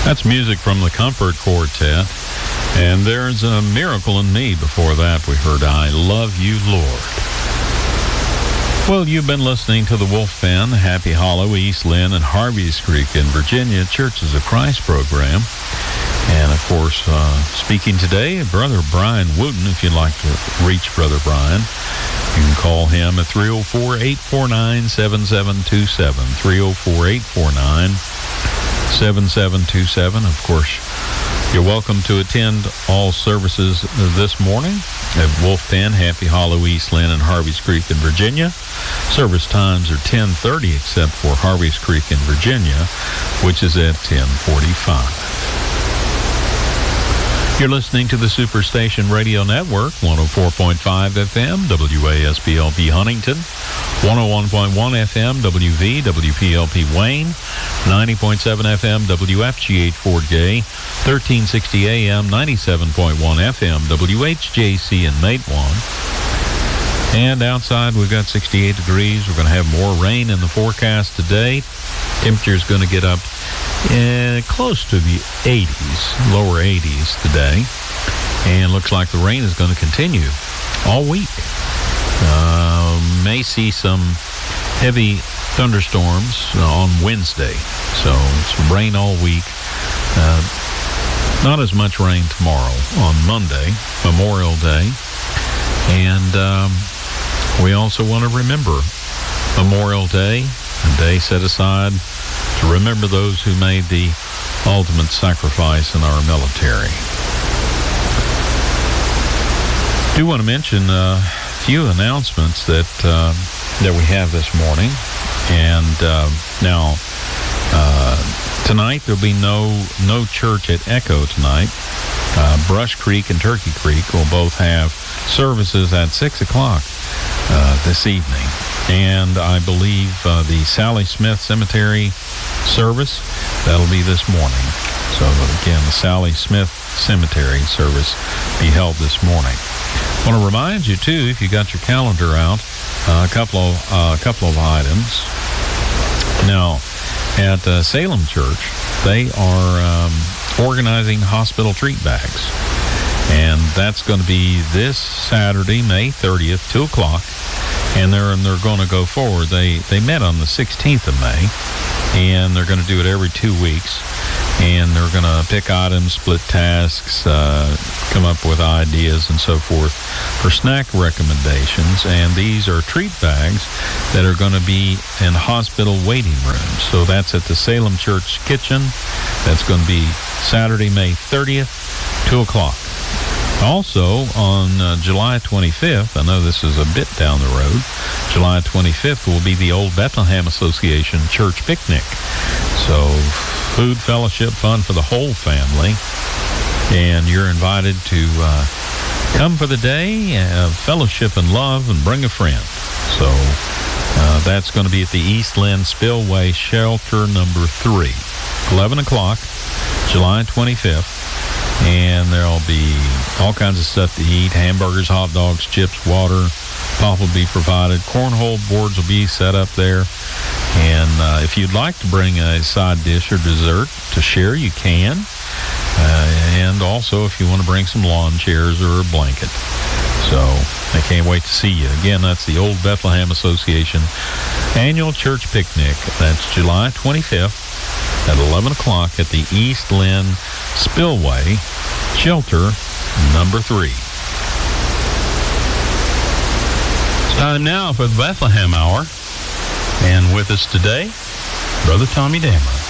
That's music from the Comfort Quartet. And There's a Miracle in Me. Before that, we heard I Love You, Lord. Well, you've been listening to the Wolf Den, Happy Hollow, East Lynn, and Harveys Creek in Virginia Churches of Christ program. And, of course, speaking today, Brother Brian Wooten. If you'd like to reach Brother Brian, you can call him at 304-849-7727, 304-849-7727. Of course, you're welcome to attend all services this morning at Wolf Den, Happy Hollow, East Lynn, and Harveys Creek in Virginia. Service times are 10:30, except for Harveys Creek in Virginia, which is at 10:45. You're listening to the Superstation Radio Network, 104.5 FM, WASPLP Huntington, 101.1 FM, WVWPLP Wayne, 90.7 FM, WFGH Fort Gay, 1360 AM, 97.1 FM, WHJC in Matewan. And outside, we've got 68 degrees. We're going to have more rain in the forecast today. Temperature is going to get up close to the 80s, lower 80s today. And looks like the rain is going to continue all week. May see some heavy thunderstorms on Wednesday. So it's rain all week. Not as much rain tomorrow on Monday, Memorial Day. And we also want to remember Memorial Day, a day set aside to remember those who made the ultimate sacrifice in our military. Do want to mention a few announcements that we have this morning. And now, tonight there'll be no church at Echo tonight. Brush Creek and Turkey Creek will both have services at 6 o'clock this evening. And I believe the Sally Smith Cemetery service, that'll be this morning. So again, the Sally Smith Cemetery service be held this morning. I want to remind you too, if you got your calendar out, a couple of items. Now, at Salem Church, they are organizing hospital treat bags. And that's going to be this Saturday, May 30th, 2 o'clock. And they're going to go forward. They met on the 16th of May, and they're going to do it every 2 weeks. And they're going to pick items, split tasks, come up with ideas and so forth for snack recommendations. And these are treat bags that are going to be in hospital waiting rooms. So that's at the Salem Church Kitchen. That's going to be Saturday, May 30th, 2 o'clock. Also, on July 25th, I know this is a bit down the road, July 25th will be the Old Bethlehem Association Church Picnic. So, food, fellowship, fun for the whole family. And you're invited to come for the day, fellowship and love, and bring a friend. So, that's going to be at the East Lynn Spillway Shelter number 3, 11 o'clock, July 25th. And there'll be all kinds of stuff to eat, hamburgers, hot dogs, chips, water. Pop will be provided. Cornhole boards will be set up there. And if you'd like to bring a side dish or dessert to share, you can. And also if you want to bring some lawn chairs or a blanket. So I can't wait to see you. Again, that's the Old Bethlehem Association Annual Church Picnic. That's July 25th at 11 o'clock at the East Lynn Spillway Shelter number 3. It's time now for the Bethlehem Hour. And with us today, Brother Tommy Damer.